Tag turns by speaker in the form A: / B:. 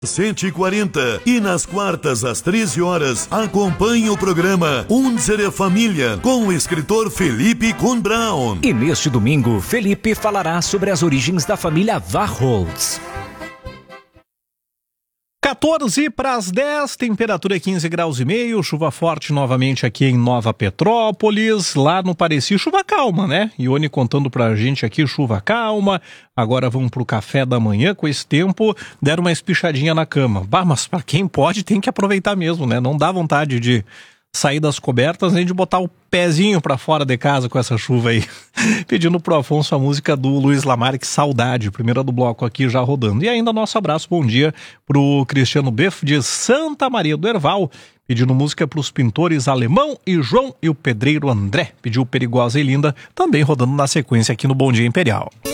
A: 140 e nas quartas às 13 horas acompanhe o programa Unsere Família com o escritor Felipe Kuhn Braun.
B: E neste domingo, Felipe falará sobre as origens da família Warholz.
C: 14 para as 10, temperatura 15 graus e meio, chuva forte novamente aqui em Nova Petrópolis, lá no Pareci, chuva calma, né? Ione contando pra gente aqui, chuva calma, agora vamos pro café da manhã, com esse tempo, deram uma espichadinha na cama. Bah, mas pra quem pode tem que aproveitar mesmo, né? Não dá vontade de sair das cobertas nem de botar o pezinho pra fora de casa com essa chuva aí. Pedindo pro Afonso a música do Luiz Lamarque, Saudade, primeira do bloco aqui já rodando. E ainda nosso abraço, bom dia pro Cristiano Beff de Santa Maria do Herval, pedindo música pros pintores Alemão e João e o pedreiro André, pediu Perigosa e Linda, também rodando na sequência aqui no Bom Dia Imperial.